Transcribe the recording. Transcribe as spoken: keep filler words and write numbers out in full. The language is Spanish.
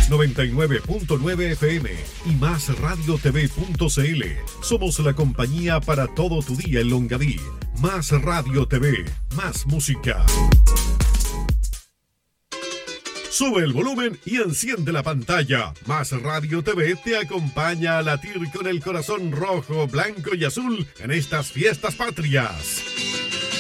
noventa y nueve punto nueve F M y más radio t v punto c l. Somos la compañía para todo tu día en Longaví. Más Radio T V, más música. Sube el volumen y enciende la pantalla. Más Radio T V te acompaña a latir con el corazón rojo, blanco y azul en estas fiestas patrias.